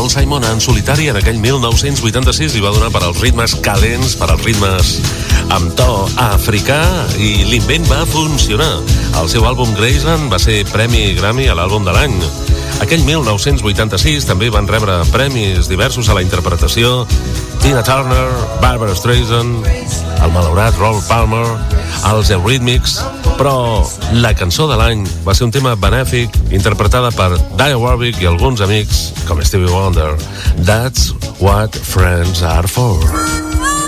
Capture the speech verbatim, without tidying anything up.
Paul Simon en solitari en aquell mil nou-cents vuitanta-sis i va donar per als ritmes calents, per als ritmes amb to africà, i l'invent va funcionar. El seu àlbum Graceland va ser premi Grammy a l'àlbum de l'any. Aquell mil nou-cents vuitanta-sis també van rebre premis diversos a la interpretació Tina Turner, Barbra Streisand, el malaurat Rolf Palmer, els Eurythmics, però la cançó de l'any va ser un tema benèfic interpretada per Dionne Warwick i alguns amics com Stevie Wonder. That's what friends are for.